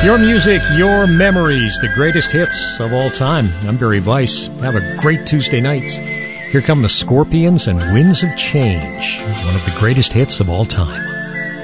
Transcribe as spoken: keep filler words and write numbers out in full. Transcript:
Your music, your memories, the greatest hits of all time. I'm Barry Weiss. Have a great Tuesday night. Here come the Scorpions and Winds of Change, one of the greatest hits of all time.